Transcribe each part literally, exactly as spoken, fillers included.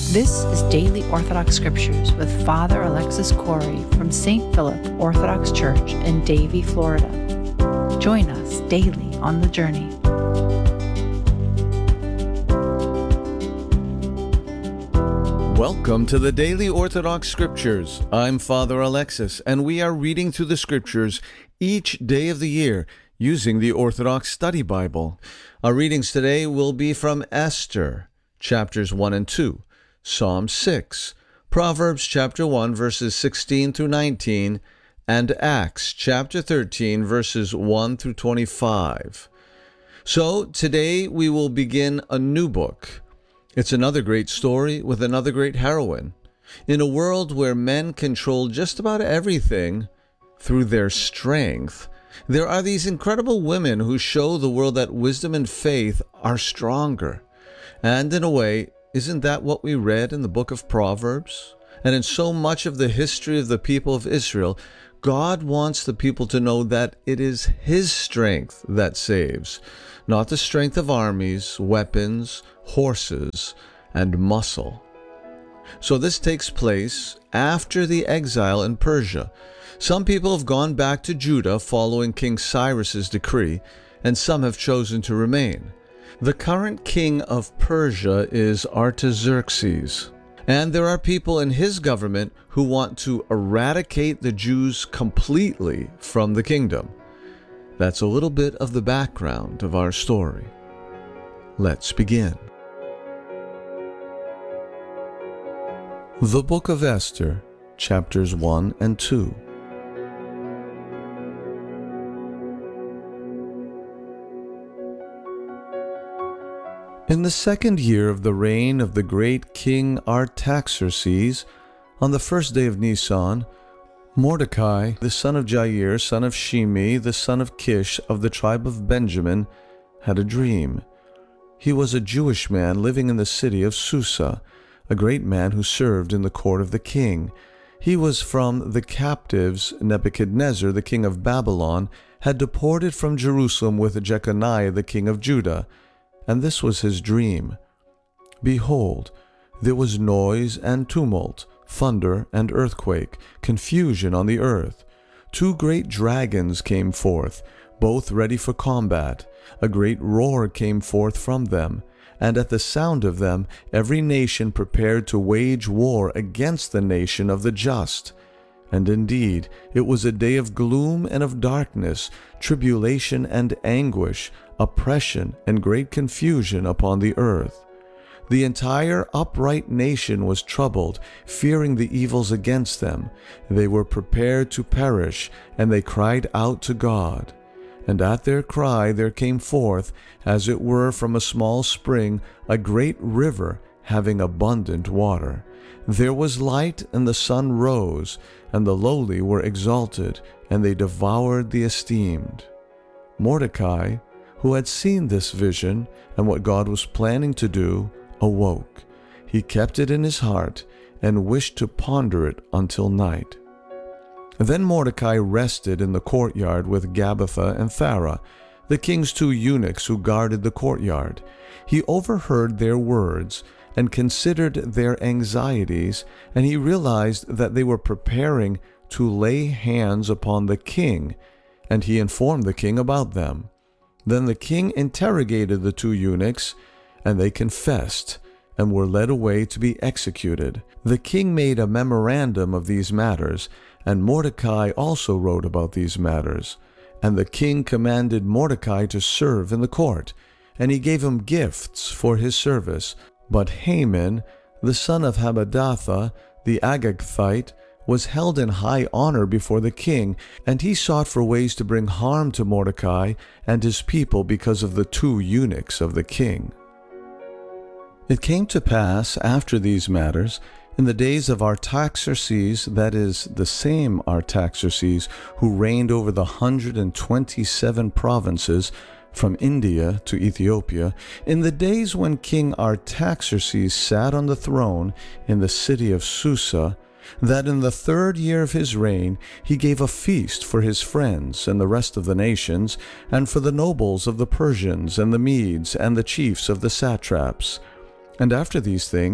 This is Daily Orthodox Scriptures with Father Alexis Corey from Saint Philip Orthodox Church in Davie, Florida. Join us daily on the journey. Welcome to the Daily Orthodox Scriptures. I'm Father Alexis, and we are reading through the Scriptures each day of the year using the Orthodox Study Bible. Our readings today will be from Esther, chapters one and two, Psalm six, Proverbs chapter one, verses sixteen through nineteen, and Acts chapter thirteen, verses one through twenty-five. So today we will begin a new book. It's another great story with another great heroine. In a world where men control just about everything through their strength, there are these incredible women who show the world that wisdom and faith are stronger. And in a way, isn't that what we read in the book of Proverbs? And in so much of the history of the people of Israel, God wants the people to know that it is His strength that saves, not the strength of armies, weapons, horses, and muscle. So this takes place after the exile in Persia. Some people have gone back to Judah following King Cyrus's decree, and some have chosen to remain. The current king of Persia is Artaxerxes, and there are people in his government who want to eradicate the Jews completely from the kingdom. That's a little bit of the background of our story. Let's begin. The Book of Esther, chapters one and two. In the second year of the reign of the great king Artaxerxes, on the first day of Nisan, Mordecai, the son of Jair, son of Shimei, the son of Kish, of the tribe of Benjamin, had a dream. He was a Jewish man living in the city of Susa, a great man who served in the court of the king. He was from the captives Nebuchadnezzar, the king of Babylon, had deported from Jerusalem with Jeconiah, the king of Judah. And this was his dream. Behold, there was noise and tumult, thunder and earthquake, confusion on the earth. Two great dragons came forth, both ready for combat. A great roar came forth from them, and at the sound of them every nation prepared to wage war against the nation of the just. And indeed, it was a day of gloom and of darkness, tribulation and anguish, oppression and great confusion upon the earth. The entire upright nation was troubled, fearing the evils against them. They were prepared to perish, and they cried out to God. And at their cry there came forth, as it were from a small spring, a great river having abundant water. There was light, and the sun rose, and the lowly were exalted, and they devoured the esteemed. Mordecai, who had seen this vision and what God was planning to do, awoke. He kept it in his heart and wished to ponder it until night. Then Mordecai rested in the courtyard with Gabbatha and Thara, the king's two eunuchs who guarded the courtyard. He overheard their words and considered their anxieties, and he realized that they were preparing to lay hands upon the king, and he informed the king about them. Then the king interrogated the two eunuchs, and they confessed, and were led away to be executed. The king made a memorandum of these matters, and Mordecai also wrote about these matters. And the king commanded Mordecai to serve in the court, and he gave him gifts for his service. But Haman, the son of Hammedatha, the Agagite, was held in high honor before the king, and he sought for ways to bring harm to Mordecai and his people because of the two eunuchs of the king. It came to pass after these matters, in the days of Artaxerxes, that is, the same Artaxerxes who reigned over the hundred and twenty-seven provinces from India to Ethiopia, in the days when King Artaxerxes sat on the throne in the city of Susa, that in the third year of his reign he gave a feast for his friends and the rest of the nations, and for the nobles of the Persians and the Medes and the chiefs of the satraps. And after these things,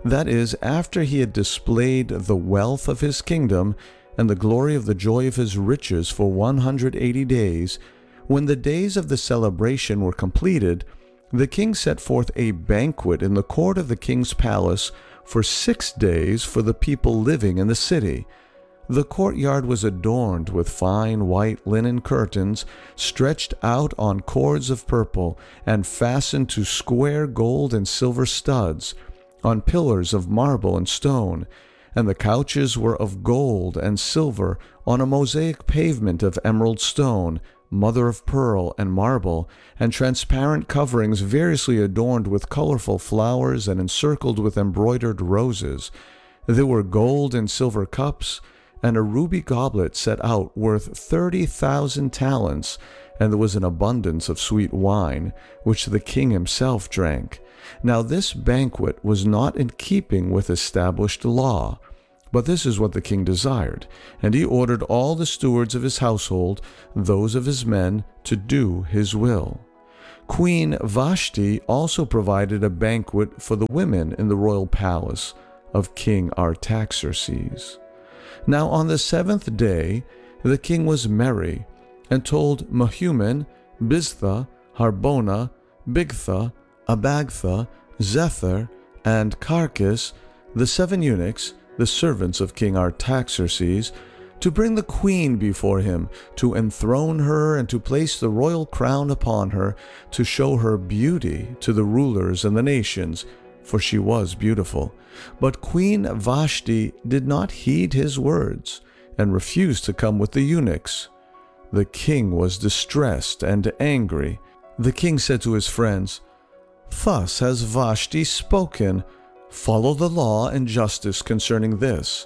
That is, after he had displayed the wealth of his kingdom and the glory of the joy of his riches for one hundred eighty days, when the days of the celebration were completed, the king set forth a banquet in the court of the king's palace for six days for the people living in the city. The courtyard was adorned with fine white linen curtains stretched out on cords of purple and fastened to square gold and silver studs, on pillars of marble and stone, and the couches were of gold and silver on a mosaic pavement of emerald stone, mother of pearl and marble, and transparent coverings variously adorned with colorful flowers and encircled with embroidered roses. There were gold and silver cups, and a ruby goblet set out worth thirty thousand talents, and there was an abundance of sweet wine, which the king himself drank. Now this banquet was not in keeping with established law, but this is what the king desired, and he ordered all the stewards of his household, those of his men, to do his will. Queen Vashti also provided a banquet for the women in the royal palace of King Artaxerxes. Now on the seventh day the king was merry, and told Mehuman, Biztha, Harbona, Bigtha, Abagtha, Zethar, and Carchas, the seven eunuchs, the servants of King Artaxerxes, to bring the queen before him, to enthrone her and to place the royal crown upon her, to show her beauty to the rulers and the nations, for she was beautiful. But Queen Vashti did not heed his words, and refused to come with the eunuchs. The king was distressed and angry. The king said to his friends, Thus has Vashti spoken. Follow the law and justice concerning this.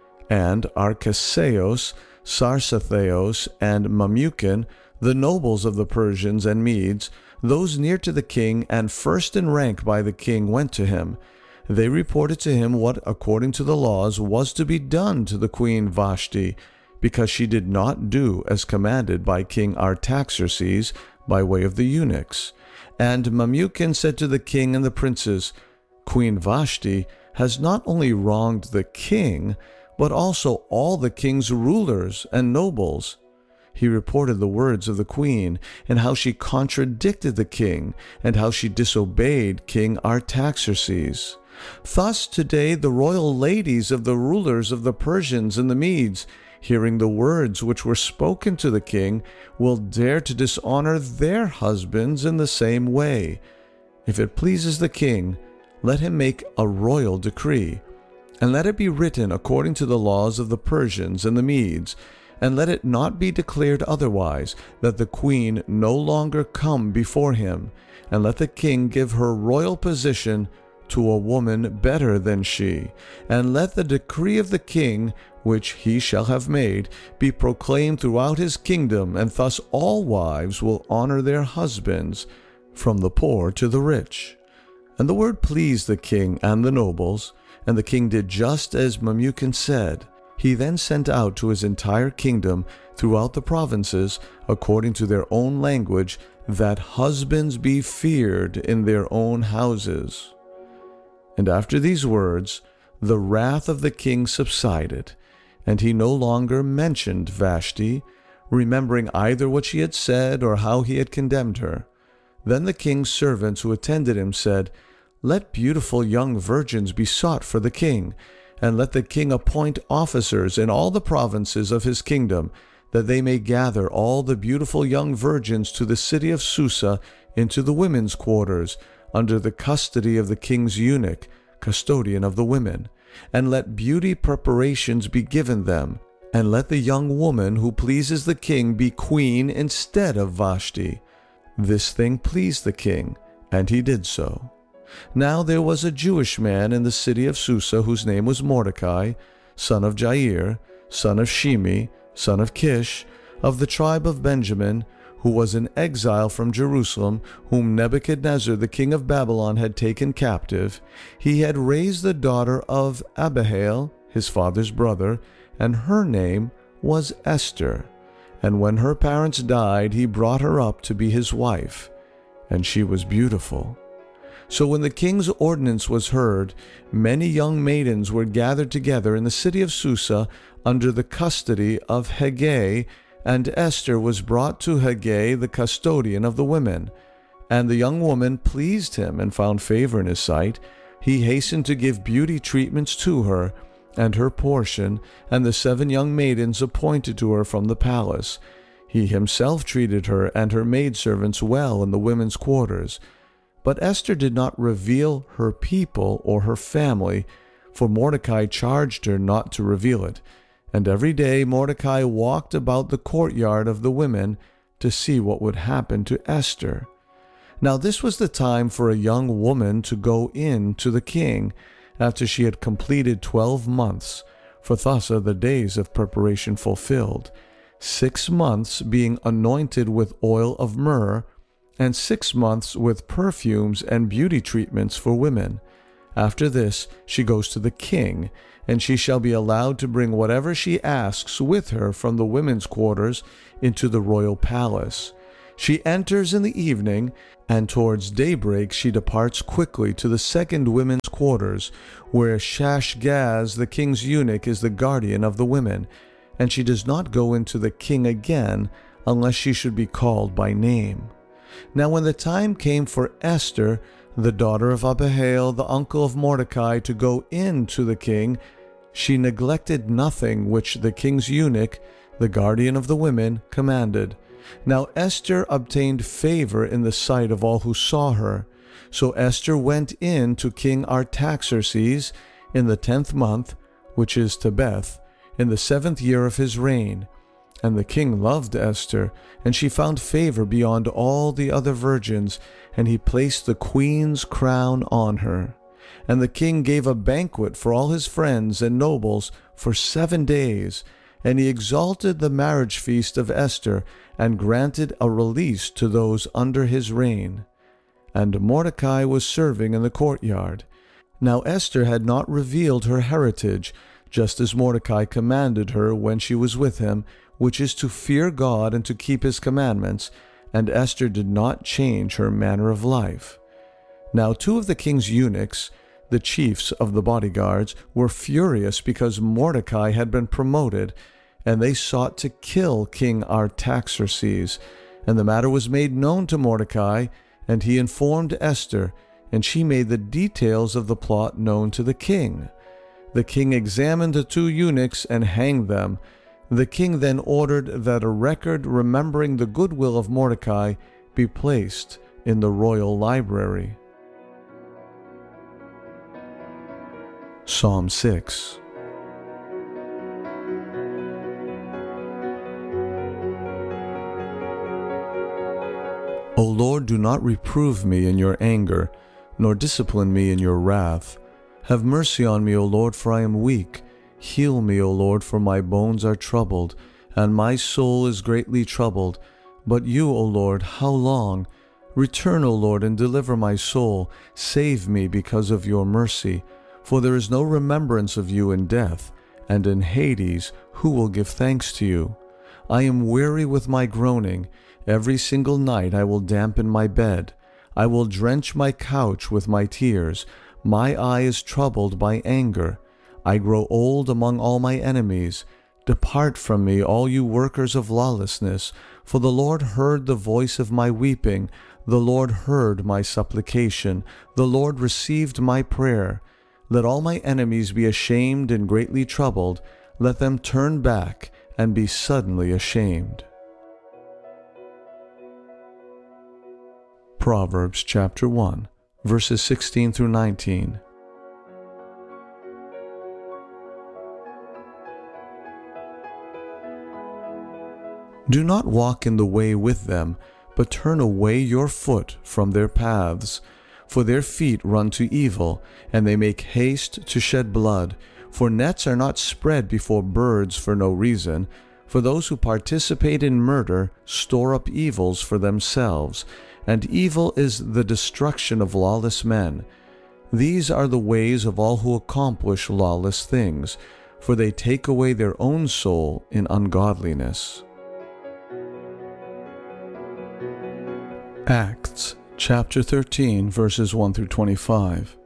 And Archeseos, Sarsatheos, and Mamucan, the nobles of the Persians and Medes, those near to the king and first in rank by the king, went to him. They reported to him what, according to the laws, was to be done to the queen Vashti, because she did not do as commanded by King Artaxerxes by way of the eunuchs. And Mamucan said to the king and the princes, Queen Vashti has not only wronged the king, but also all the king's rulers and nobles. He reported the words of the queen, and how she contradicted the king, and how she disobeyed King Artaxerxes. Thus today the royal ladies of the rulers of the Persians and the Medes, hearing the words which were spoken to the king, will dare to dishonor their husbands in the same way. If it pleases the king, let him make a royal decree, and let it be written according to the laws of the Persians and the Medes, and let it not be declared otherwise, that the queen no longer come before him, and let the king give her royal position to a woman better than she, and let the decree of the king, which he shall have made, be proclaimed throughout his kingdom, and thus all wives will honor their husbands, from the poor to the rich. And the word pleased the king and the nobles, and the king did just as Mamucan said. He then sent out to his entire kingdom throughout the provinces, according to their own language, that husbands be feared in their own houses. And after these words, the wrath of the king subsided, and he no longer mentioned Vashti, remembering either what she had said or how he had condemned her. Then the king's servants who attended him said, Let beautiful young virgins be sought for the king, and let the king appoint officers in all the provinces of his kingdom, that they may gather all the beautiful young virgins to the city of Susa into the women's quarters, under the custody of the king's eunuch, custodian of the women. And let beauty preparations be given them, and let the young woman who pleases the king be queen instead of Vashti. This thing pleased the king, and he did so. Now there was a Jewish man in the city of Susa whose name was Mordecai, son of Jair, son of Shimi, son of Kish, of the tribe of Benjamin, who was in exile from Jerusalem, whom Nebuchadnezzar the king of Babylon had taken captive. He had raised the daughter of Abihail, his father's brother, and her name was Esther. And when her parents died, he brought her up to be his wife, and she was beautiful. So when the king's ordinance was heard, many young maidens were gathered together in the city of Susa under the custody of Hegai, and Esther was brought to Hegai, the custodian of the women. And the young woman pleased him and found favor in his sight. He hastened to give beauty treatments to her, and her portion, and the seven young maidens appointed to her from the palace. He himself treated her and her maidservants well in the women's quarters. But Esther did not reveal her people or her family, for Mordecai charged her not to reveal it. And every day Mordecai walked about the courtyard of the women to see what would happen to Esther. Now this was the time for a young woman to go in to the king, after she had completed twelve months, for thus are the days of preparation fulfilled, six months being anointed with oil of myrrh, and six months with perfumes and beauty treatments for women. After this she goes to the king, and she shall be allowed to bring whatever she asks with her from the women's quarters into the royal palace. She enters in the evening, and towards daybreak she departs quickly to the second women's quarters, where Shashgaz the king's eunuch is the guardian of the women, and she does not go into the king again unless she should be called by name. Now when the time came for Esther, the daughter of Abihail, the uncle of Mordecai, to go in to the king, she neglected nothing which the king's eunuch, the guardian of the women, commanded. Now Esther obtained favor in the sight of all who saw her. So Esther went in to King Artaxerxes in the tenth month, which is Tebeth, in the seventh year of his reign. And the king loved Esther, and she found favor beyond all the other virgins, and he placed the queen's crown on her. And the king gave a banquet for all his friends and nobles for seven days, and he exalted the marriage feast of Esther, and granted a release to those under his reign. And Mordecai was serving in the courtyard. Now Esther had not revealed her heritage, just as Mordecai commanded her when she was with him, which is to fear God and to keep his commandments, and Esther did not change her manner of life. Now two of the king's eunuchs, the chiefs of the bodyguards, were furious because Mordecai had been promoted, and they sought to kill King Artaxerxes. And the matter was made known to Mordecai, and he informed Esther, and she made the details of the plot known to the king. The king examined the two eunuchs and hanged them. The king then ordered that a record remembering the goodwill of Mordecai be placed in the royal library. Psalm six. O Lord, do not reprove me in your anger, nor discipline me in your wrath. Have mercy on me, O Lord, for I am weak. Heal me, O Lord, for my bones are troubled, and my soul is greatly troubled. But you, O Lord, how long? Return, O Lord, and deliver my soul. Save me because of your mercy. For there is no remembrance of you in death, and in Hades who will give thanks to you? I am weary with my groaning. Every single night I will dampen my bed. I will drench my couch with my tears. My eye is troubled by anger. I grow old among all my enemies. Depart from me, all you workers of lawlessness, for the Lord heard the voice of my weeping. The Lord heard my supplication. The Lord received my prayer. Let all my enemies be ashamed and greatly troubled. Let them turn back and be suddenly ashamed. Proverbs chapter one, verses sixteen through nineteen. Do not walk in the way with them, but turn away your foot from their paths. For their feet run to evil, and they make haste to shed blood. For nets are not spread before birds for no reason. For those who participate in murder store up evils for themselves, and evil is the destruction of lawless men. These are the ways of all who accomplish lawless things, for they take away their own soul in ungodliness. Acts chapter thirteen, verses one through twenty-five.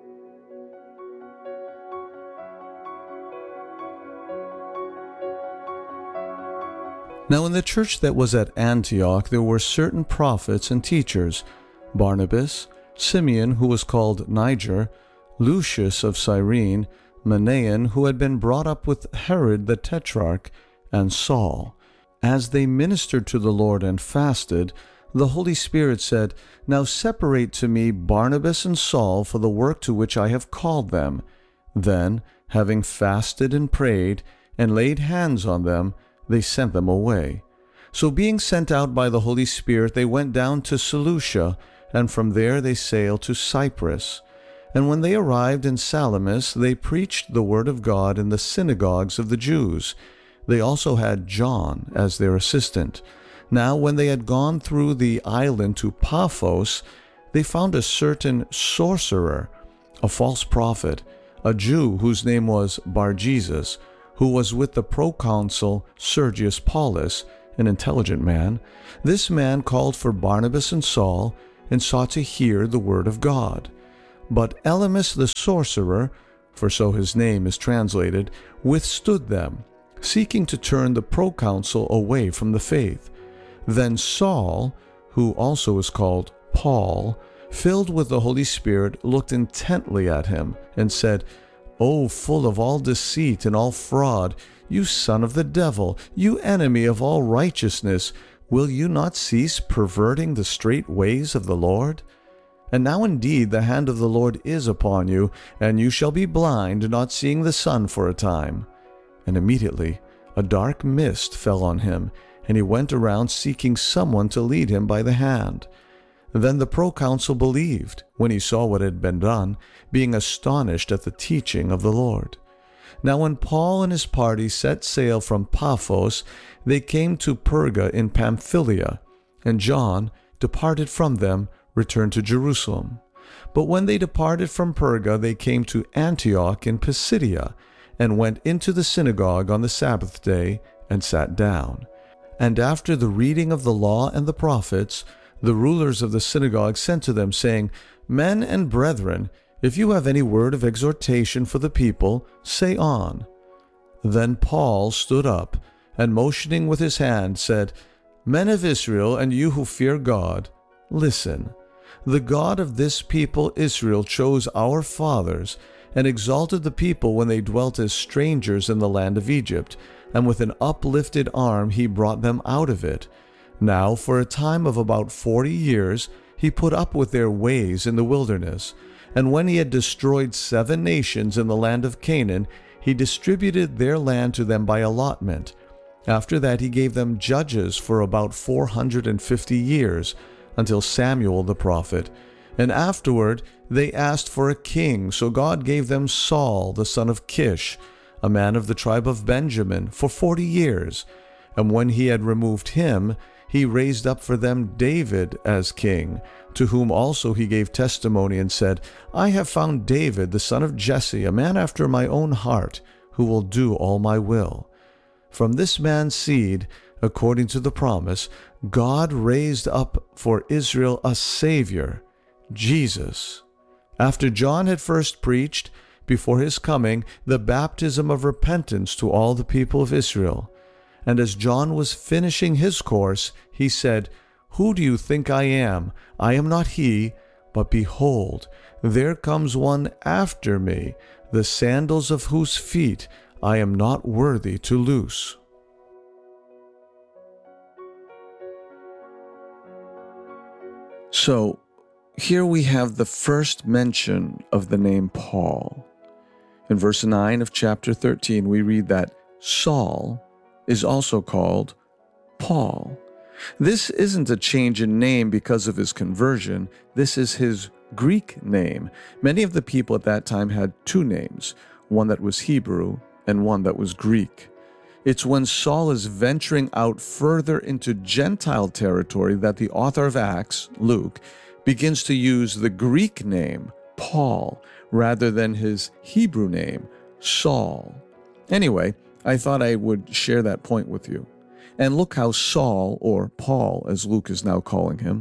Now in the church that was at Antioch there were certain prophets and teachers, Barnabas, Simeon, who was called Niger, Lucius of Cyrene, Manaen, who had been brought up with Herod the Tetrarch, and Saul. As they ministered to the Lord and fasted, the Holy Spirit said, "Now separate to me Barnabas and Saul for the work to which I have called them." Then, having fasted and prayed, and laid hands on them, they sent them away. So being sent out by the Holy Spirit, they went down to Seleucia, and from there they sailed to Cyprus. And when they arrived in Salamis, they preached the word of God in the synagogues of the Jews. They also had John as their assistant. Now when they had gone through the island to Paphos, they found a certain sorcerer, a false prophet, a Jew whose name was Bar-Jesus, who was with the proconsul Sergius Paulus, an intelligent man. This man called for Barnabas and Saul, and sought to hear the word of God. But Elymas the sorcerer, for so his name is translated, withstood them, seeking to turn the proconsul away from the faith. Then Saul, who also is called Paul, filled with the Holy Spirit, looked intently at him, and said, "O full of all deceit and all fraud, you son of the devil, you enemy of all righteousness, will you not cease perverting the straight ways of the Lord? And now indeed the hand of the Lord is upon you, and you shall be blind, not seeing the sun for a time." And immediately a dark mist fell on him, and he went around seeking someone to lead him by the hand. Then the proconsul believed, when he saw what had been done, being astonished at the teaching of the Lord. Now when Paul and his party set sail from Paphos, they came to Perga in Pamphylia, and John, departed from them, returned to Jerusalem. But when they departed from Perga, they came to Antioch in Pisidia, and went into the synagogue on the Sabbath day, and sat down. And after the reading of the law and the prophets, the rulers of the synagogue sent to them, saying, "Men and brethren, if you have any word of exhortation for the people, say on." Then Paul stood up, and motioning with his hand, said, "Men of Israel, and you who fear God, listen. The God of this people Israel chose our fathers, and exalted the people when they dwelt as strangers in the land of Egypt, and with an uplifted arm he brought them out of it. Now, for a time of about forty years, he put up with their ways in the wilderness. And when he had destroyed seven nations in the land of Canaan, he distributed their land to them by allotment. After that he gave them judges for about four hundred and fifty years, until Samuel the prophet. And afterward they asked for a king, so God gave them Saul the son of Kish, a man of the tribe of Benjamin, for forty years. And when he had removed him, he raised up for them David as king, to whom also he gave testimony and said, "I have found David the son of Jesse, a man after my own heart, who will do all my will." From this man's seed, according to the promise, God raised up for Israel a Savior, Jesus. After John had first preached, before his coming, the baptism of repentance to all the people of Israel. And as John was finishing his course, he said, "Who do you think I am? I am not he, but behold, there comes one after me, the sandals of whose feet I am not worthy to loose." So, here we have the first mention of the name Paul. In verse nine of chapter thirteen, we read that Saul is also called Paul. This isn't a change in name because of his conversion. This is his Greek name. Many of the people at that time had two names, one that was Hebrew and one that was Greek. It's when Saul is venturing out further into Gentile territory that the author of Acts, Luke, begins to use the Greek name, Paul, rather than his Hebrew name, Saul. Anyway, I thought I would share that point with you. And look how Saul, or Paul as Luke is now calling him,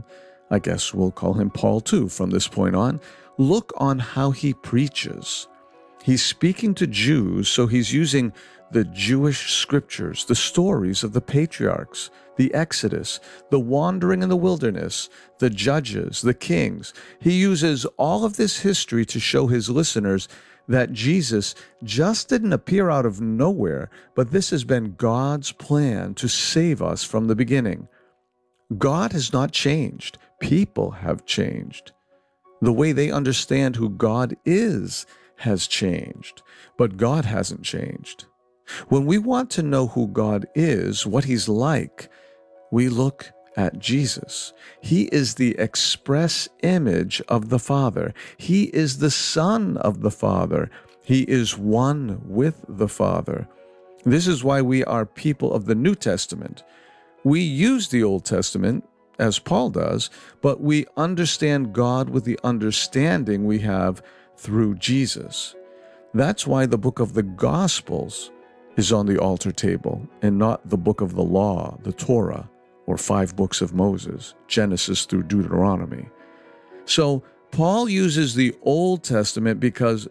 I guess we'll call him Paul too from this point on, look on how he preaches. He's speaking to Jews, so he's using the Jewish scriptures, the stories of the patriarchs, the Exodus, the wandering in the wilderness, the judges, the kings. He uses all of this history to show his listeners that Jesus just didn't appear out of nowhere, but this has been God's plan to save us from the beginning. God has not changed. People have changed. The way they understand who God is has changed, but God hasn't changed. When we want to know who God is, what he's like, we look at Jesus. He is the express image of the Father. He is the Son of the Father. He is one with the Father. This is why we are people of the New Testament. We use the Old Testament, as Paul does, but we understand God with the understanding we have through Jesus. That's why the book of the Gospels is on the altar table and not the book of the law, the Torah, or five books of Moses, Genesis through Deuteronomy. So Paul uses the Old Testament because